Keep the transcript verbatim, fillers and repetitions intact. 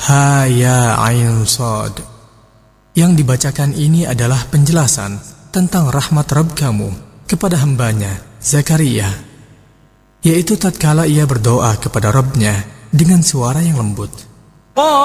Ha ya ain sad. Yang dibacakan ini adalah penjelasan tentang rahmat Rabb kamu kepada hambanya Zakaria, yaitu tatkala ia berdoa kepada Rabb-Nya dengan suara yang lembut.